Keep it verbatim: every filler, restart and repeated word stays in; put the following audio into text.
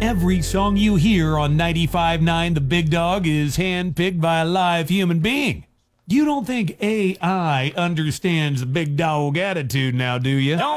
Every song you hear on ninety-five point nine The Big Dog is handpicked by a live human being. You don't think A I understands the big dog attitude now, do you?